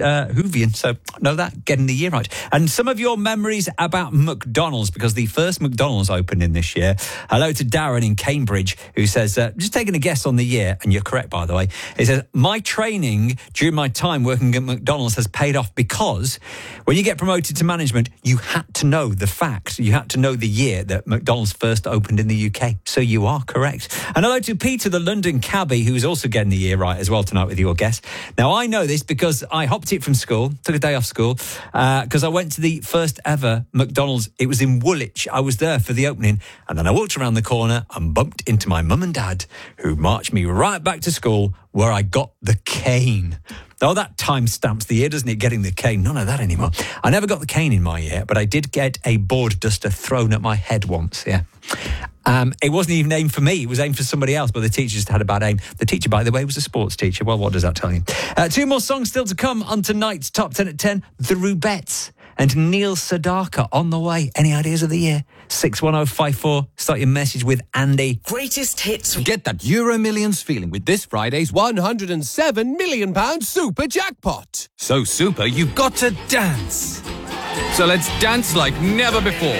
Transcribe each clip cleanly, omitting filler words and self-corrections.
Whovian. So, know that, getting the year right. And some of your memories about McDonald's, because the first McDonald's opened in this year. Hello to Darren in Cambridge, who says, just taking a guess on the year, and you're correct, by the way. He says, my training during my time working at McDonald's has paid off because when you get promoted to management, you had to know the facts. You had to know the year that McDonald's first opened in the UK. So you are correct. And hello to Peter, the London cabbie, who is also getting the year right as well tonight with your guess. Now, I know this because I hopped it from school, took a day off school, because I went to the first ever McDonald's. It was in Woolwich. I was there for the opening, and then I walked around the corner and bumped into my mum and dad, who marched me right back to school, where I got the cane. Oh, that time stamps the year, doesn't it, getting the cane? None of that anymore. I never got the cane in my year, but I did get a board duster thrown at my head once, yeah. It wasn't even aimed for me. It was aimed for somebody else, but the teacher just had a bad aim. The teacher, by the way, was a sports teacher. Well, what does that tell you? Two more songs still to come on tonight's Top 10 at 10. The Rubettes and Neil Sedaka on the way. Any ideas of the year? 61054. Start your message with Andy. Greatest hits. Get that Euro Millions feeling with this Friday's £107 million super jackpot. So super, you've got to dance. So let's dance like never before.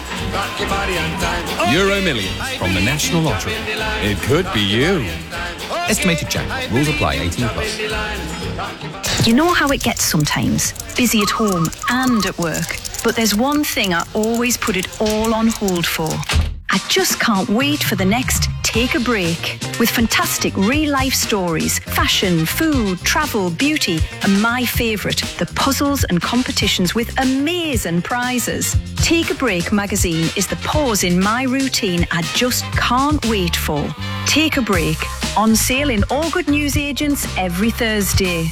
Euro Millions from the National Lottery. It could be you. Estimated jackpot. Rules apply. 18 plus. You know how it gets sometimes. Busy at home and at work. But there's one thing I always put it all on hold for. I just can't wait for the next Take a Break. With fantastic real-life stories, fashion, food, travel, beauty, and my favourite, the puzzles and competitions with amazing prizes. Take a Break magazine is the pause in my routine I just can't wait for. Take a Break. On sale in all good newsagents every Thursday.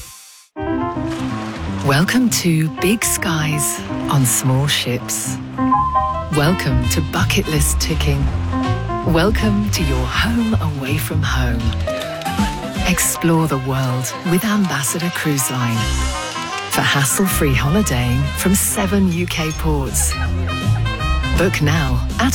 Welcome to big skies on small ships. Welcome to bucket list ticking. Welcome to your home away from home. Explore the world with Ambassador Cruise Line. For hassle-free holidaying from 7 UK ports. Book now at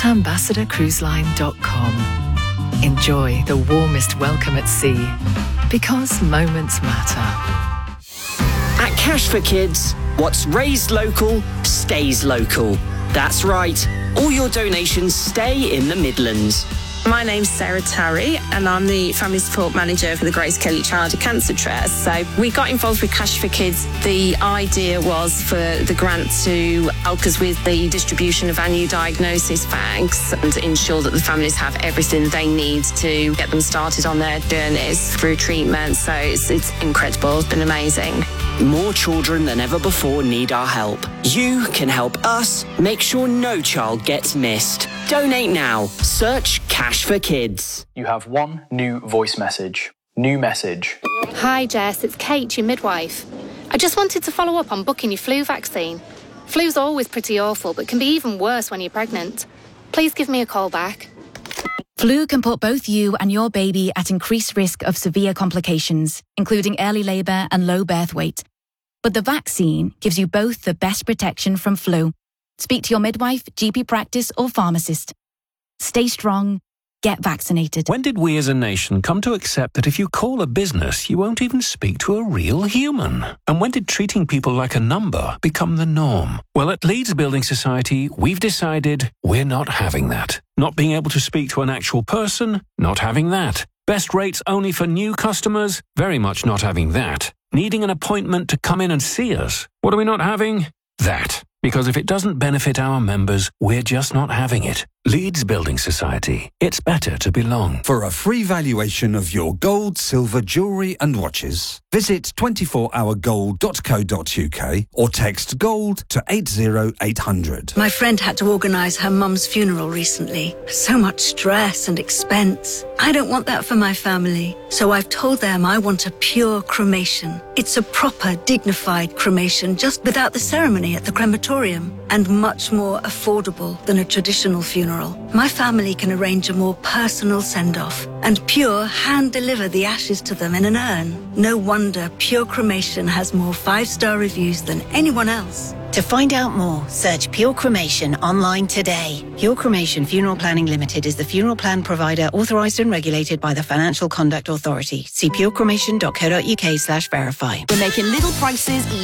ambassadorcruiseline.com. Enjoy the warmest welcome at sea, because moments matter. At Cash for Kids, what's raised local stays local. That's right. All your donations stay in the Midlands. My name's Sarah Tarry and I'm the Family Support Manager for the Grace Kelly Childhood Cancer Trust. So we got involved with Cash for Kids. The idea was for the grant to help us with the distribution of our new diagnosis bags and to ensure that the families have everything they need to get them started on their journeys through treatment. So it's incredible. It's been amazing. More children than ever before need our help. You can help us make sure no child gets missed. Donate now. Search Cash for Kids. You have one new voice message. New message. Hi Jess, it's Kate, your midwife. I just wanted to follow up on booking your flu vaccine. Flu's always pretty awful, but can be even worse when you're pregnant. Please give me a call back. Flu can put both you and your baby at increased risk of severe complications, including early labour and low birth weight. But the vaccine gives you both the best protection from flu. Speak to your midwife, GP practice or pharmacist. Stay strong. Get vaccinated. When did we as a nation come to accept that if you call a business, you won't even speak to a real human? And when did treating people like a number become the norm? Well, at Leeds Building Society, we've decided we're not having that. Not being able to speak to an actual person, not having that. Best rates only for new customers, very much not having that. Needing an appointment to come in and see us. What are we not having? That. Because if it doesn't benefit our members, we're just not having it. Leeds Building Society. It's better to belong. For a free valuation of your gold, silver, jewellery and watches, visit 24hourgold.co.uk or text GOLD to 80800. My friend had to organise her mum's funeral recently. So much stress and expense. I don't want that for my family, so I've told them I want a pure cremation. It's a proper, dignified cremation, just without the ceremony at the crematorium, and much more affordable than a traditional funeral. My family can arrange a more personal send-off, and Pure hand-deliver the ashes to them in an urn. No wonder Pure Cremation has more 5-star reviews than anyone else. To find out more, search Pure Cremation online today. Pure Cremation Funeral Planning Limited is the funeral plan provider authorised and regulated by the Financial Conduct Authority. See purecremation.co.uk/verify. We're making little prices